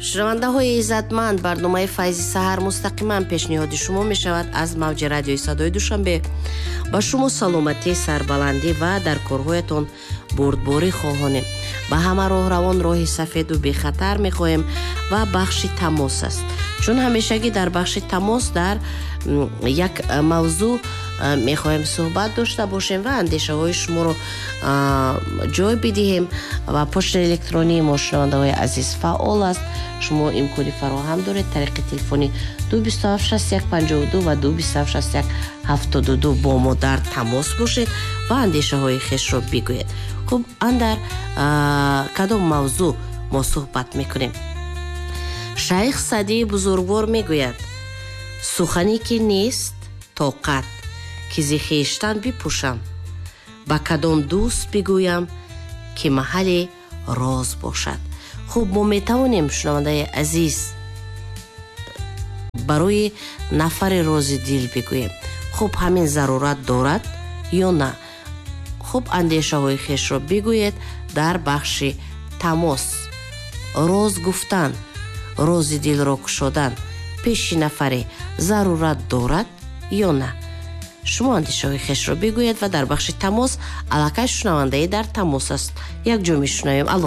шунавандаҳои иззатманд, барномаи файзи саҳар мустақиман пешниҳоди шумо мешавад аз мавҷи радиои садои душанбе. ба шумо саломатӣ, сарбаландӣ ва дар корҳоятон бурдборӣ хоҳонем. ба ҳама роҳравон роҳи сафеду бехатар мехоҳем ва бахши тамос аст. чун ҳамешагӣ дар бахши тамос дар як мавзӯъ мехоҳем суҳбат дошта бошем ва андешаҳои шуморо ҷой бидиҳем. ва почта электронии мо шунавандаҳои азиз фаъол аст. шумо имкони фароҳам доред тариқи телефони 2276152 ва 2276172 бо мо дар тамос бошед ва андешаҳои хешро бигӯед. хуб, андар кадом мавзӯъ мо суҳбат мекунем? шайх Садии бузургвор мегӯяд: сухане ки нест тоқат, ки зи хештан бипӯшам, ба кадом дӯст бигӯям, ки маҳале роз бошад. хуб, мо метавонем шунавандаи азиз барои нафари рози дил бигӯем. хуб, ҳамин зарурат дорад ё на? хуб, андешаҳои хешро бигӯед дар бахши тамос. роз гуфтан, рози дилро кушодан пеши нафаре зарурат дорад ё на? шумо андешаҳои хешро бигӯед ва дар бахши тамос аллакай шунавандаи дар тамос аст. якҷо мешунавем. алло,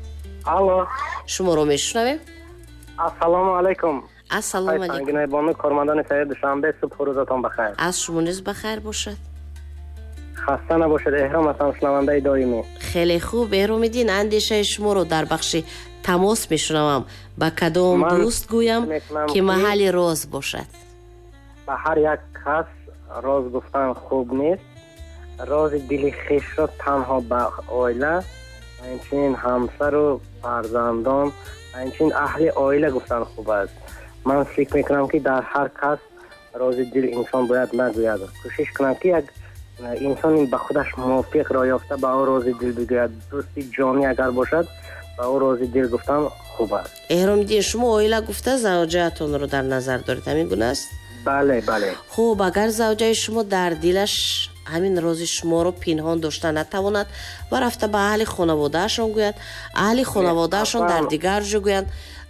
шуморо мешунавем. ассалому алайкум. ассалому алайкум. сангинаи бону кормандони саи душанбе, субҳу рӯзатон бахайр. аз шумо низ бахайр бошад. хаста набошед. эҳром ҳастам, шунавандаи доимӣ. хеле хуб, эҳромиддин. андешаи шуморо дар бахши тамос мешунавам. ба кадом дӯст гӯям, ки маҳали роз бошад? ба ҳар як кас роз гуфтан хуб нест. рози дили хешро танҳо ба оила, инчунин ҳамсару фарзандон, инчунин аҳли оила гуфтан хуб аст. ман фикр мекунам ки дар ҳар кас рози дил инсон бояд нагӯяд. кӯшиш кунам ки як инсони ба худаш мувофиқро ёфта ба ӯ рози дил бигӯяд. дӯсти ҷонӣ агар бошад, ба ӯ рози дил гуфтан хуб аст. эҳромиддин, шумо оила гуфта завҷаатонро дар назар доред, ҳамин гуна аст? бале. хуб, агар завҷаи шумо дар дилаш ҳамин рози шуморо пинҳон дошта натавонад ва рафта ба аҳли хонаводаашон гӯяд, аҳли хонаводаашон дар дигар ҷо гӯянд.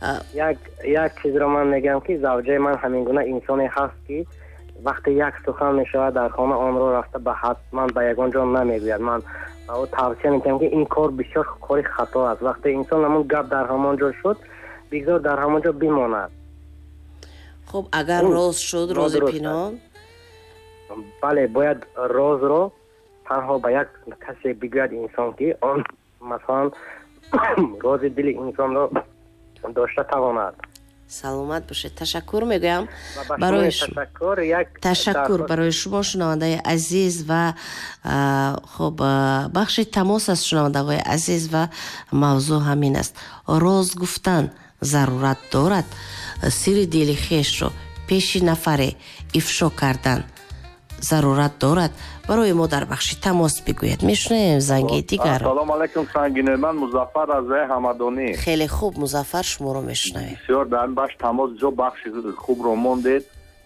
як чизро ман мегӯям ки завҷаи ман ҳамин гуна инсоне ҳаст ки вақте як сухан мешавад дар хона, онро рафта ба ҳатман ба ягон ҷо намегӯяд. ман ба ӯ тавсия мекунам ки ин кор бисёр кори хато аст. вақте инсон ҳамон гап дар ҳамон ҷо шуд, бигзор дар ҳамон ҷо бимонад. хуб, агар роз шуд, рози пинҳон, бале, бояд розро танҳо ба як касе бигӯяд инсон ки он масалан рози дили инсонро дошта тавонад. саломат бошед. ташаккур мегӯям барои ташаккур барои шумо шунавандаи азиз. ва хуб, бахши тамос аст шунавандаҳои азиз ва мавзӯъ ҳамин аст. роз гуфтан зарурат дорад. сири дили хешро пеши нафаре ифшо кардан зарурат дорад. барои мо дар бахши тамос бигӯед. мешунем занги дигар. ассалому алайкум сангине, ман Музаффар аз ҳамадонӣ. хеле хуб, Музаффар, шуморо мешунавем. бисёр дар бахш тамос ҷо бахши хубро мондед,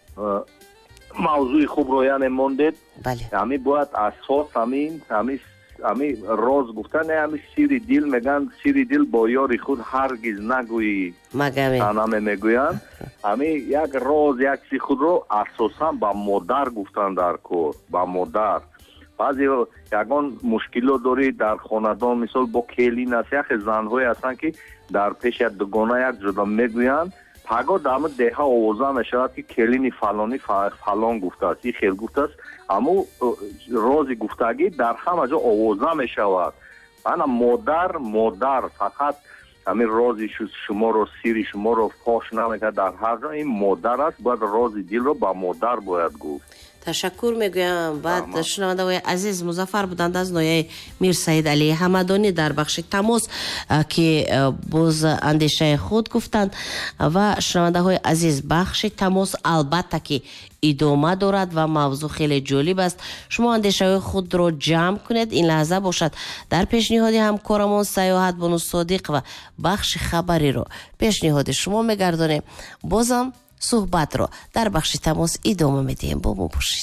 мавзӯи хубро яъне мондед. бале, ҳами бояд асос ҳами роз гуфтан, ҳами сири дил меган, сири дил бо ёри худ ҳаргиз нагӯӣ, танаме мегӯянд. ҳами як роз, як чизи худро асосан ба модар гуфтан дар кор, ба модар. баъзе ягон мушкилот дорӣ дар хонадон, мисол бо келин аст, яхе занҳое ҳастанд ки дар пеши дугона як ҷудо мегӯянд, паго дар деҳа овоза мешавад ки келини фалони фалон гуфтааст, ин хел гуфтааст. аммо рози гуфтагӣ дар ҳама ҷо овоза мешавад. ана модар фақат ҳамин рози шуморо, сири шуморо фош намекард дар ҳар ҷо. ин модар аст, бояд рози дилро ба модар бояд гуфт. ташаккур мегӯям. баъд шунавандаҳои азиз Музаффар буданд аз ноҳияи Мир Саид Алии Ҳамадонӣ дар бахши тамос ки боз андешаи худ гуфтанд. ва шунавандаҳои азиз, бахши тамос албатта ки идома дорад ва мавзӯъ хеле ҷолиб аст. шумо андешаҳои худро ҷамъ кунед. ин лаҳза бошад дар пешниҳоди ҳамкорамон Саёҳат Бону Содиқ ва бахши хабариро пешниҳоди шумо мегардонем. бозам суҳбатро дар бахши тамос идома медиҳем. бо мо бошед.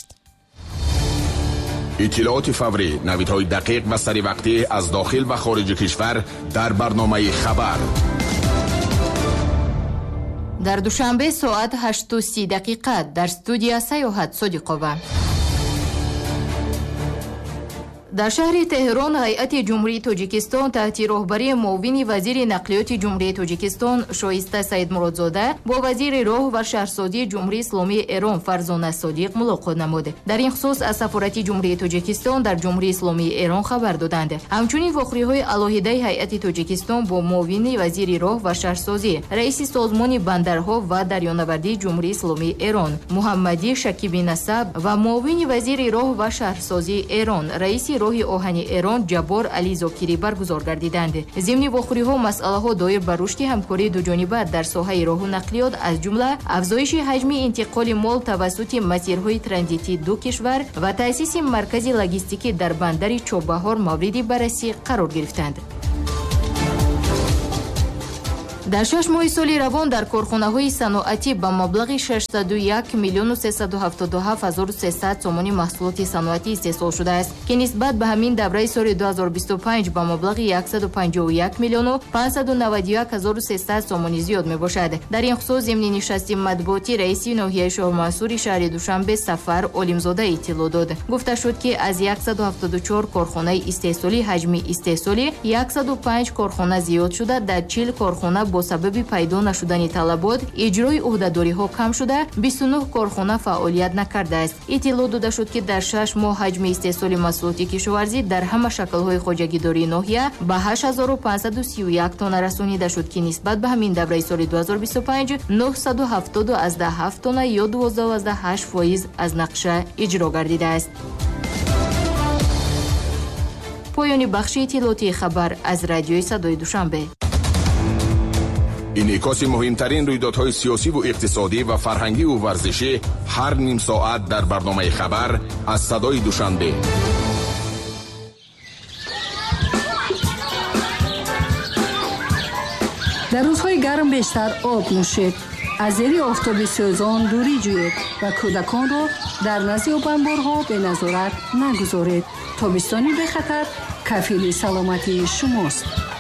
иттилооти фаврӣ, навидҳои дақиқ ва саривақтӣ аз дохил ва хориҷи кишвар дар барномаи хабар. дар душанбе соат 8:30 дар студия Саёҳат Содиқова. дар шаҳри Теҳрон ҳайати ҷумҳурии Тоҷикистон таҳти роҳбарии муовини вазири нақлиёти ҷумҳурии Тоҷикистон Шоиста Саидмуродзода бо вазири роҳ ва шаҳрсозии ҷумҳурии Исломии Эрон Фарзона Содиқ мулоқот намуд. дар ин хусус аз сафорати ҷумҳурии Тоҷикистон дар ҷумҳурии Исломии Эрон хабар доданд. ҳамчунин вохӯриҳои алоҳидаи ҳайати Тоҷикистон бо муовини вазири роҳ ва шаҳрсозӣ раиси созмони бандарҳо ва дарёнавардии ҷумҳурии Исломии Эрон Муҳаммадӣ Шакиби Насаб ва муовини вазири роҳ ва шаҳрсозии Эрон раиси роҳи оҳани Эрон Ҷаббор Али Зокирӣ баргузор гардиданд. зимни вохӯриҳо масъалаҳо доир ба рушди ҳамкории дуҷониба дар соҳаи роҳу нақлиёт аз ҷумла афзоиши ҳаҷми интиқоли мол тавассути масирҳои транзитии ду кишвар ва таъсиси маркази логистикӣ дар бандари Чобаҳор мавриди баррасӣ қарор гирифтанд. дар 6 моҳи соли равон дар корхонаҳои саноатӣ ба маблағи 601 миллиону 377 ҳазору 300 сомони маҳсулоти саноатӣ истеҳсол шудааст, ки нисбат ба ҳамин давраи соли 2025 ба маблағи 151 миллиону 591 ҳазору 300 сомонӣ зиёд мебошад. дар ин хусус зимни нишасти матбуотӣ раиси ноҳияи шоҳрмансури шаҳри Душанбе Сафар Олимзода иттилоъ дод. гуфта шуд, ки аз 174 корхонаи истеҳсолӣ ҳаҷми истеҳсолӣ 105 корхона зиёд шуда, дар 40 корхона бо сабаби пайдо нашудани талабот иҷрои ӯҳдадориҳо кам шуда 29 корхона фаъолият накардааст. иттилоъ дода шуд, ки дар 6 моҳ ҳаҷми истеҳсоли маҳсулоти кишоварзӣ дар ҳама шаклҳои хоҷагидории ноҳия ба 8531 тонна расонида шуд, ки нисбат ба ҳамин давраи соли 2025 977 тонна ё 12.8% аз нақша иҷро гардидааст. поёни бахши иттилоъотии хабар аз радиои Садои Душанбе. инъикоси муҳимтарин рӯйдодҳои сиёсиву иқтисодӣ ва фарҳангиву варзишӣ ҳар ним соат дар барномаи хабар аз Садои Душанбе. дар рӯзҳои гарм бештар об нӯшед, аз зери офтоби сӯзон дурӣ ҷӯед ва кӯдаконро дар назди обанборҳо беназорат нагузоред. тобистони бехатар кафили саломатии шумост.